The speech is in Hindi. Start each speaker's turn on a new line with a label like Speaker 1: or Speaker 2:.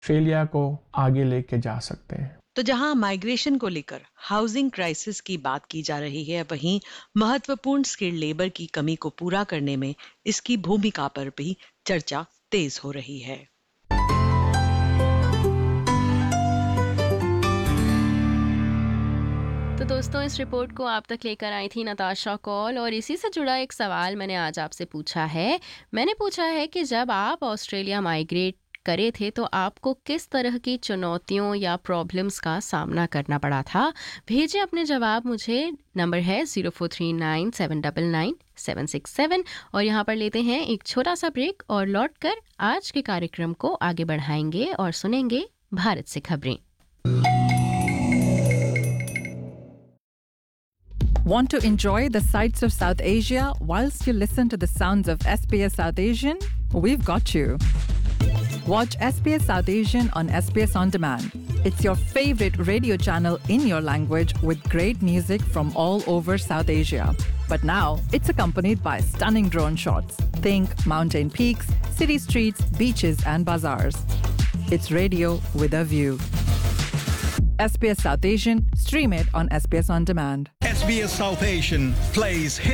Speaker 1: फेलियर को आगे लेके जा सकते हैं।
Speaker 2: तो जहां माइग्रेशन को लेकर हाउसिंग क्राइसिस की बात की जा रही है, वहीं महत्वपूर्ण स्किल्ड लेबर की कमी को पूरा करने में इसकी भूमिका पर भी चर्चा तेज हो रही है।
Speaker 3: तो दोस्तों, इस रिपोर्ट को आप तक लेकर आई थी नताशा कौल, और इसी से जुड़ा एक सवाल मैंने आज आपसे पूछा है। मैंने पूछा है कि जब आप ऑस्ट्रेलिया माइग्रेट करे थे तो आपको किस तरह की चुनौतियों या प्रॉब्लम्स का सामना करना पड़ा था। भेजें अपने जवाब मुझे। नंबर है 0439799767। और यहाँ पर लेते हैं एक छोटा सा ब्रेक और लौटकर आज के कार्यक्रम को आगे बढ़ाएंगे और सुनेंगे भारत से खबरें।
Speaker 4: Want to enjoy the sights of South Asia whilst you listen to the sounds of SBS South Asian? We've got you. Watch SBS South Asian on SBS On Demand. It's your favorite radio channel in your language with great music from all over South Asia. But now it's accompanied by stunning drone shots. Think mountain peaks, city streets, beaches and bazaars. It's radio with a view. SBS South Asian, stream it on SBS On Demand.
Speaker 5: SBS South Asian plays hit